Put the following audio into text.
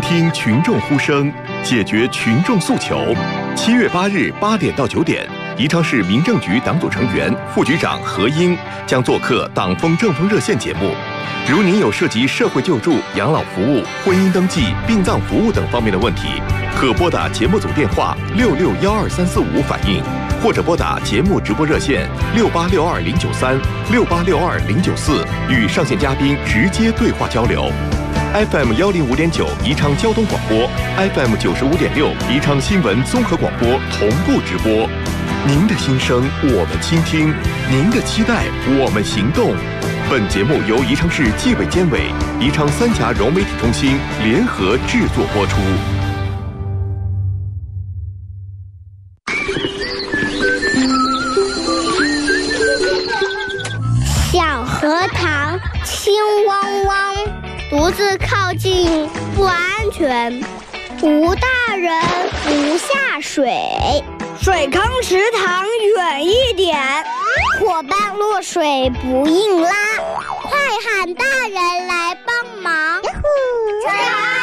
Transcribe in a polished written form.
听群众呼声，解决群众诉求。7月8日8点到9点，宜昌市民政局党组成员、副局长何英将做客《党风政风热线》节目。如您有涉及社会救助、养老服务、婚姻登记、殡葬服务等方面的问题，可拨打节目组电话66123455反映，或者拨打节目直播热线6862-093、6862-094，与上线嘉宾直接对话交流。FM 105.9宜昌交通广播， FM 95.6宜昌新闻综合广播同步直播。您的心声我们倾听，您的期待我们行动。本节目由宜昌市纪委监委、宜昌三峡融媒体中心联合制作播出。 小荷塘青汪汪，独自靠近不安全，无大人不下水， 水坑池塘远一点， 伙伴落水不硬拉。